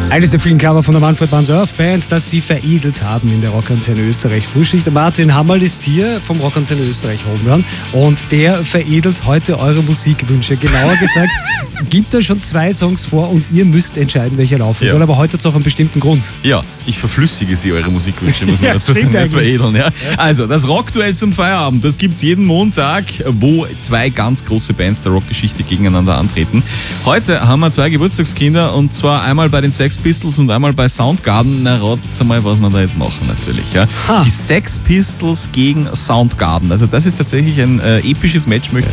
Eines der vielen Cover von der Manfred Mann Surf Band, das sie veredelt haben in der Rockantenne Österreich Frühschicht. Martin Hammerl ist hier vom Rockantenne Österreich Homerun und der veredelt heute eure Musikwünsche. Genauer gesagt, gibt er schon 2 Songs vor und ihr müsst entscheiden, welcher laufen soll. Aber heute hat es auch einen bestimmten Grund. Ja, ich verflüssige sie, eure Musikwünsche, muss man Ja, dazu sagen, stimmt nicht veredeln. Ja. Also, das Rockduell zum Feierabend, das gibt's jeden Montag, wo 2 ganz große Bands der Rockgeschichte gegeneinander antreten. Heute haben wir 2 Geburtstagskinder und zwar einmal bei den Sex Pistols und einmal bei Soundgarden. Na, ratet mal, was wir da jetzt machen natürlich. Ja. Die Sex Pistols gegen Soundgarden. Also das ist tatsächlich ein episches Match, möchte